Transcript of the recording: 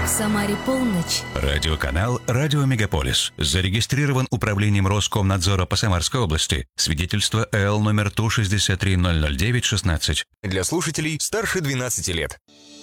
Самаре полночь. Радиоканал «Радио Мегаполис». Зарегистрирован Управлением Роскомнадзора по Самарской области. Свидетельство ЭЛ номер 163-009-16. Для слушателей старше 12 лет.